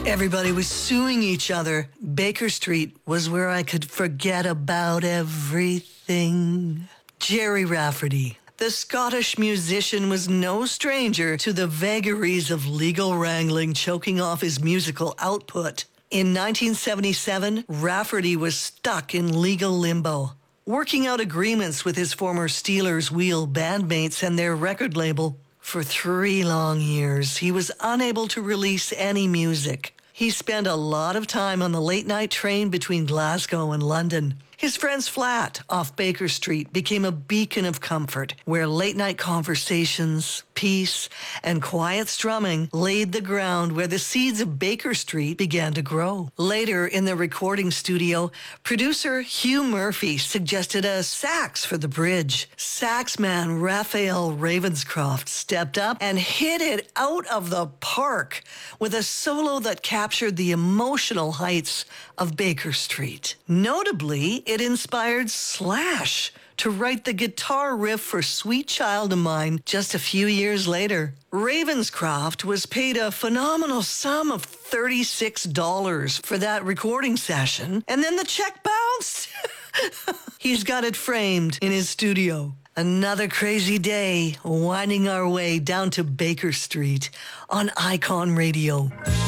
Everybody was suing each other. Baker Street was where I could forget about everything. Gerry Rafferty, the Scottish musician, was no stranger to the vagaries of legal wrangling choking off his musical output. In 1977, Rafferty was stuck in legal limbo, working out agreements with his former Stealers Wheel bandmates and their record label. For 3 long years, he was unable to release any music. He spent a lot of time on the late-night train between Glasgow and London. His friend's flat off Baker Street became a beacon of comfort, where late-night conversations, peace, and quiet strumming laid the ground where the seeds of Baker Street began to grow. Later, in the recording studio, producer Hugh Murphy suggested a sax for the bridge. Saxman Raphael Ravenscroft stepped up and hit it out of the park with a solo that captured the emotional heights of Baker Street. Notably, it inspired Slash to write the guitar riff for Sweet Child of Mine just a few years later. Ravenscroft was paid a phenomenal sum of $36 for that recording session, and then the check bounced. He's got it framed in his studio. Another crazy day, winding our way down to Baker Street on Icon Radio.